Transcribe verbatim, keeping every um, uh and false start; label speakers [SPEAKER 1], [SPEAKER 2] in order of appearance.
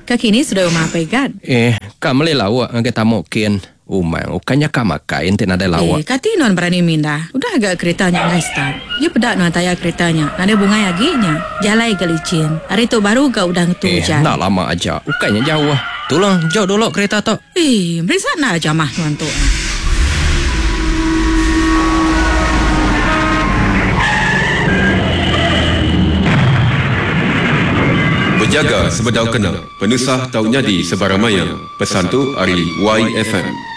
[SPEAKER 1] Kekini sudah umapai kan?
[SPEAKER 2] Eh, kamu le lawak ngake tamokin. Umang, ukanya kamakain tin ada lawak.
[SPEAKER 1] Eh, kati non berani minda. Udah agak keretanya nggak start. Dia pedak non taya keretanya. Nada bunga yaginya. Jalai gelicin. Hari itu baru gak udah ngetu
[SPEAKER 2] Eh,
[SPEAKER 1] hujan.
[SPEAKER 2] nak lama aja. Ukanya jauh. Tolong jauh dulu kereta tu.
[SPEAKER 1] Eh, merisa na aja mah tuan tu.
[SPEAKER 3] Berjaga sebedau kena. Penusah taunya di Sebaramaya. Pesan tu hari Y F M.